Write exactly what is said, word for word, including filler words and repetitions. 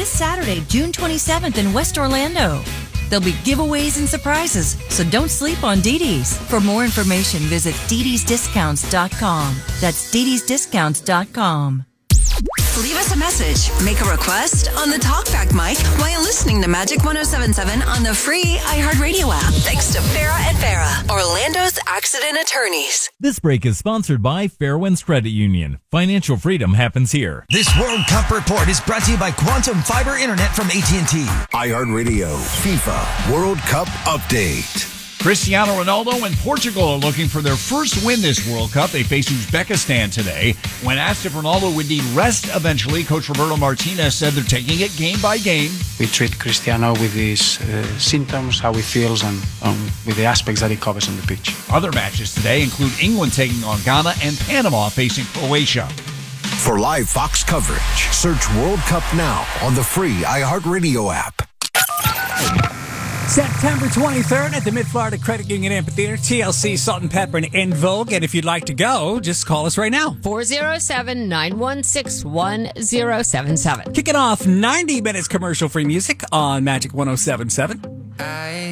this Saturday, June twenty-seventh in West Orlando. There'll be giveaways and surprises, so don't sleep on Dee Dee's. For more information, visit dee dees discounts dot com. That's dee dees discounts dot com. Leave us a message, make a request on the Talkback mic while listening to Magic one oh seven point seven on the free iHeartRadio app. Thanks to Farah and Farah, Orlando's accident attorneys. This break is sponsored by Fairwinds Credit Union. Financial freedom happens here. This World Cup report is brought to you by Quantum Fiber Internet from A T and T. iHeartRadio FIFA World Cup Update. Cristiano Ronaldo and Portugal are looking for their first win this World Cup. They face Uzbekistan today. When asked if Ronaldo would need rest eventually, Coach Roberto Martinez said they're taking it game by game. We treat Cristiano with his uh, symptoms, how he feels, and um, with the aspects that he covers on the pitch. Other matches today include England taking on Ghana and Panama facing Croatia. For live Fox coverage, search World Cup now on the free iHeartRadio app. September twenty-third at the Mid-Florida Credit Union Amphitheater, T L C, Salt and Pepper, and En Vogue. And if you'd like to go, just call us right now. four oh seven, nine one six, one oh seven seven. Kicking off ninety minutes commercial-free music on Magic one oh seven point seven. I